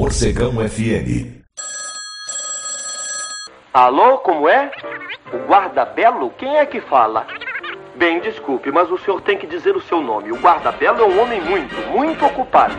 Morcegão FM. Alô, como é? O guarda-belo? Quem é que fala? Bem, desculpe, mas o senhor tem que dizer o seu nome. O guarda-belo é um homem muito ocupado.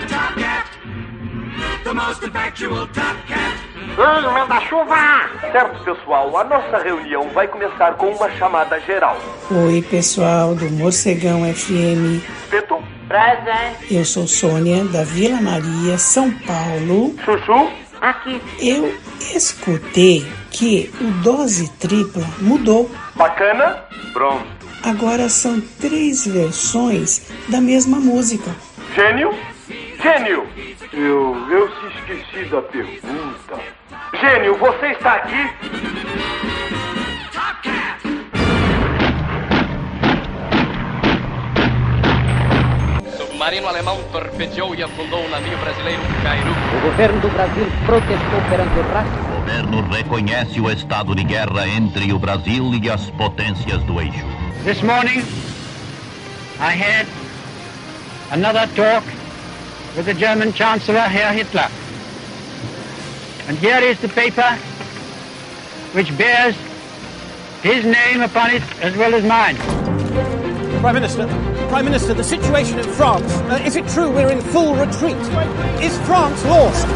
Ei, manda-chuva! Certo, pessoal, a nossa reunião vai começar com uma chamada geral. Oi, pessoal do Morcegão FM. Peto? Presente. Eu sou Sônia, da Vila Maria, São Paulo. Chuchu? Aqui. Eu escutei que o Dose Tripla mudou. Bacana? Pronto. Agora são 3 versões da mesma música. Gênio? Gênio! Eu se esqueci da pergunta. Gênio, você está aqui? Submarino alemão torpedeou e afundou o navio brasileiro Cairu. O governo do Brasil protestou perante o racismo. O governo reconhece o estado de guerra entre o Brasil e as potências do eixo. This morning, I had another talk with the German Chancellor, Herr Hitler. And here is the paper which bears his name upon it as well as mine. Prime Minister, the situation in France, is it true we're in full retreat? Is France lost?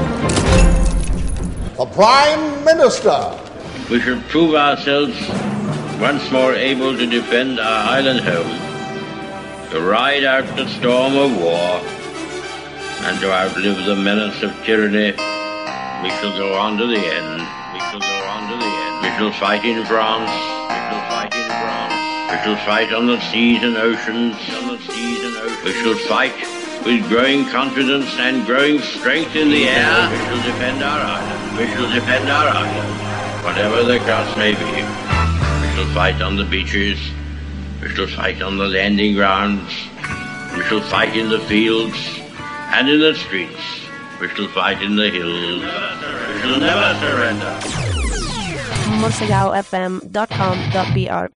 The Prime Minister. We should prove ourselves once more able to defend our island home, to ride out the storm of war, and to outlive the menace of tyranny. We shall go on to the end. We shall go on to the end. We shall fight in France. We shall fight in France. We shall fight on the seas and oceans. On the seas and oceans. We shall fight with growing confidence and growing strength in the air. We shall defend our island. We shall defend our island, whatever the cost may be. We shall fight on the beaches. We shall fight on the landing grounds. We shall fight in the fields and in the streets. We shall fight in the hills. We shall never surrender. morcegaofm.com.br